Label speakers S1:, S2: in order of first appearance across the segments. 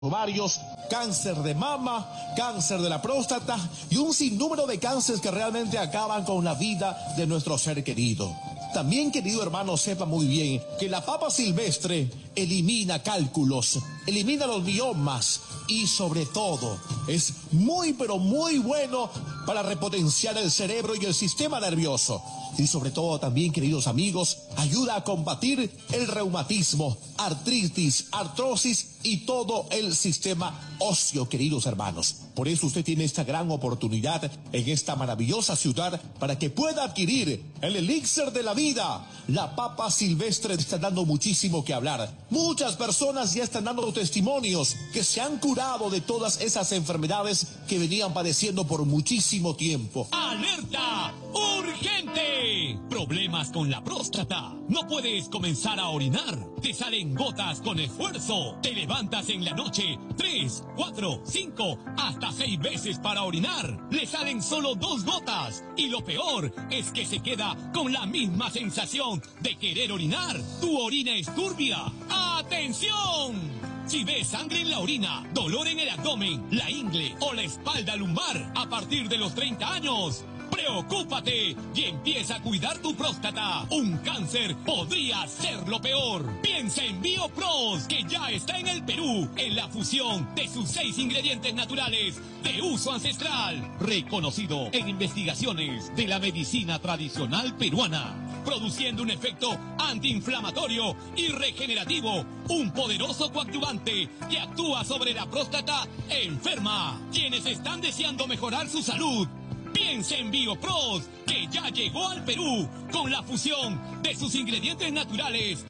S1: ovarios, cáncer de mama, cáncer de la próstata y un sinnúmero de cánceres que realmente acaban con la vida de nuestro ser querido. También, querido hermano, sepa muy bien que la papa silvestre elimina cálculos, elimina los miomas y sobre todo es muy pero muy bueno para repotenciar el cerebro y el sistema nervioso. Y sobre todo también, queridos amigos, ayuda a combatir el reumatismo, artritis, artrosis y todo el sistema óseo, queridos hermanos. Por eso usted tiene esta gran oportunidad en esta maravillosa ciudad para que pueda adquirir el elixir de la vida. La papa silvestre está dando muchísimo que hablar. Muchas personas ya están dando testimonios que se han curado de todas esas enfermedades que venían padeciendo por muchísimo tiempo.
S2: ¡Alerta! ¡Urgente! Problemas con la próstata. No puedes comenzar a orinar. Te salen gotas con esfuerzo. Te levantas en la noche 3, 4, 5, hasta 6 veces para orinar. Le salen solo 2 gotas. Y lo peor es que se queda con la misma sensación de querer orinar. Tu orina es turbia. ¡Atención! Si ves sangre en la orina, dolor en el abdomen, la ingle o la espalda lumbar a partir de los 30 años, preocúpate y empieza a cuidar tu próstata. Un cáncer podría ser lo peor. Piensa en BioPros, que ya está en el Perú, en la fusión de sus 6 ingredientes naturales de uso ancestral, reconocido en investigaciones de la medicina tradicional peruana, produciendo un efecto antiinflamatorio y regenerativo, un poderoso coadyuvante que actúa sobre la próstata enferma. Quienes están deseando mejorar su salud, piensa en BioPros, que ya llegó al Perú con la fusión de sus ingredientes naturales.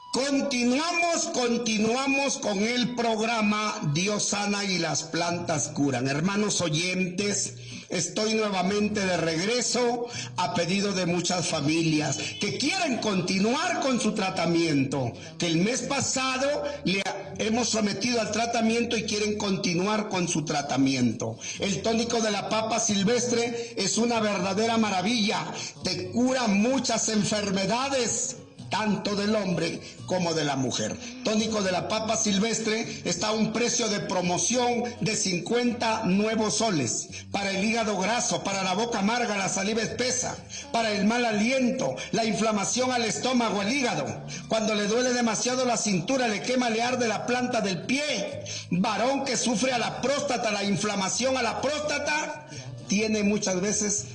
S3: Continuamos con el programa Dios sana y las plantas curan. Hermanos oyentes, estoy nuevamente de regreso a pedido de muchas familias que quieren continuar con su tratamiento, que el mes pasado le hemos sometido al tratamiento y quieren continuar con su tratamiento. El tónico de la papa silvestre es una verdadera maravilla, te cura muchas enfermedades, tanto del hombre como de la mujer. Tónico de la papa silvestre está a un precio de promoción de 50 nuevos soles. Para el hígado graso, para la boca amarga, la saliva espesa, para el mal aliento, la inflamación al estómago, al hígado. Cuando le duele demasiado la cintura, le quema, le arde la planta del pie. Varón que sufre a la próstata, la inflamación a la próstata, tiene muchas veces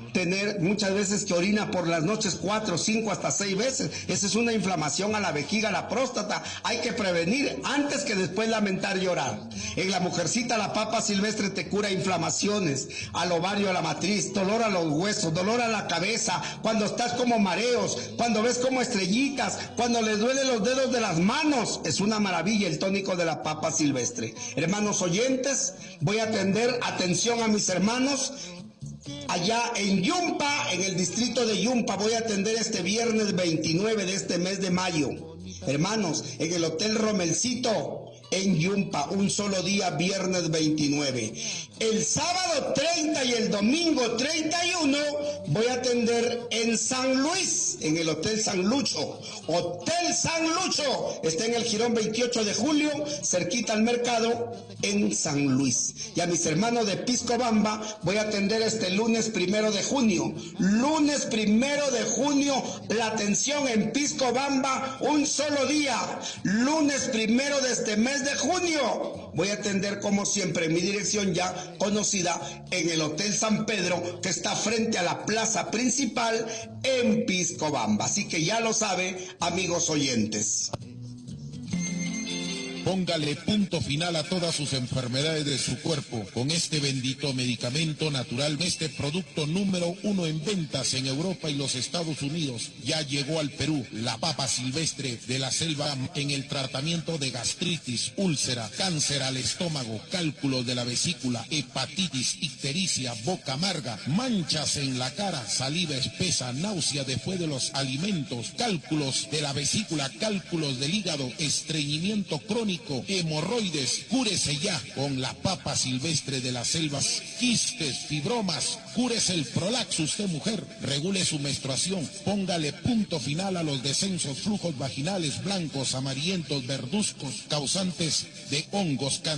S3: que orina por las noches 4, 5, hasta 6 veces. Esa es una inflamación a la vejiga, a la próstata. Hay que prevenir antes que después lamentar y llorar. En la mujercita, la papa silvestre te cura inflamaciones al ovario, a la matriz, dolor a los huesos, dolor a la cabeza, cuando estás como mareos, cuando ves como estrellitas, cuando les duelen los dedos de las manos. Es una maravilla el tónico de la papa silvestre. Hermanos oyentes, voy a atención a mis hermanos allá en Yumpa, en el distrito de Yumpa. Voy a atender este viernes 29 de este mes de mayo. Hermanos, en el Hotel Romelcito, en Yumpa, un solo día, viernes 29. El sábado 30 y el domingo 31 voy a atender en San Luis, en el Hotel San Lucho. Hotel San Lucho está en el Jirón 28 de julio, cerquita al mercado, en San Luis. Y a mis hermanos de Piscobamba voy a atender este lunes 1 de junio. Lunes 1 de junio, la atención en Piscobamba, un solo día. Lunes 1 de este mes de junio voy a atender como siempre en mi dirección ya conocida, en el Hotel San Pedro, que está frente a la plaza principal en Piscobamba. Así que ya lo sabe, amigos oyentes.
S4: Póngale punto final a todas sus enfermedades de su cuerpo con este bendito medicamento natural. Este producto número 1 en ventas en Europa y los Estados Unidos ya llegó al Perú. La papa silvestre de la selva, en el tratamiento de gastritis, úlcera, cáncer al estómago, cálculos de la vesícula, hepatitis, ictericia, boca amarga, manchas en la cara, saliva espesa, náusea después de los alimentos, cálculos de la vesícula, cálculos del hígado, estreñimiento crónico cólico, hemorroides, cúrese ya con la papa silvestre de las selvas, quistes, fibromas, cúrese el Prolax usted mujer, regule su menstruación, póngale punto final a los descensos, flujos vaginales blancos, amarillentos, verduzcos, causantes de hongos,